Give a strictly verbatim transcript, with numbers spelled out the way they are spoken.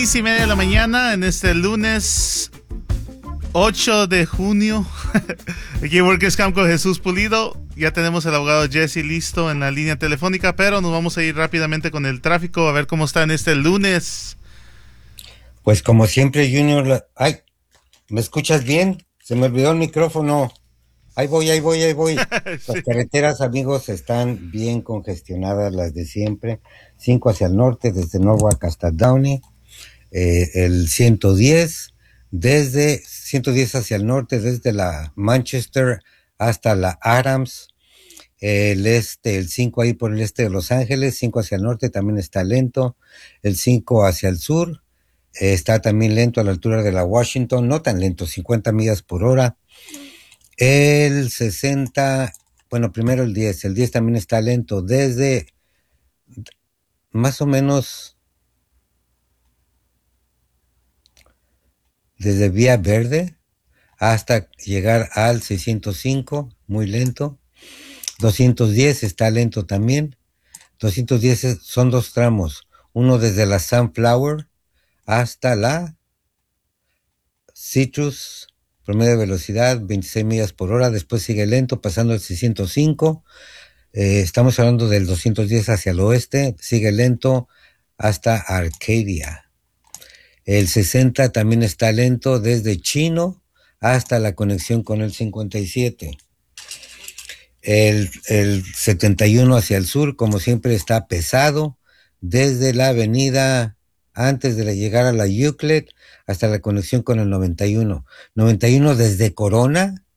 Seis y media de la mañana en este lunes ocho de junio. Aquí en Workers Camp con Jesús Pulido. Ya tenemos al abogado Jesse listo en la línea telefónica, pero nos vamos a ir rápidamente con el tráfico a ver cómo está en este lunes. Pues como siempre, Junior, la... ay, ¿me escuchas bien? Se me olvidó el micrófono. Ahí voy, ahí voy, ahí voy. Sí. Las carreteras, amigos, están bien congestionadas, las de siempre. Cinco hacia el norte, desde Norwalk hasta Downey. Eh, el ciento diez, desde ciento diez hacia el norte, desde la Manchester hasta la Adams. El este, el cinco ahí por el este de Los Ángeles, cinco hacia el norte también está lento. El cinco hacia el sur eh, está también lento a la altura de la Washington, no tan lento, cincuenta millas por hora. El sesenta, bueno, primero el diez, el diez también está lento desde más o menos desde Vía Verde hasta llegar al seiscientos cinco, muy lento. doscientos diez está lento también. doscientos diez es, son dos tramos, uno desde la Sunflower hasta la Citrus, promedio de velocidad veintiséis millas por hora, después sigue lento pasando el seiscientos cinco. Eh, estamos hablando del doscientos diez hacia el oeste, sigue lento hasta Arcadia. El sesenta también está lento desde Chino hasta la conexión con el cincuenta y siete. El, el setenta y uno hacia el sur, como siempre, está pesado desde la avenida antes de llegar a la Euclid hasta la conexión con el noventa y uno. noventa y uno desde Corona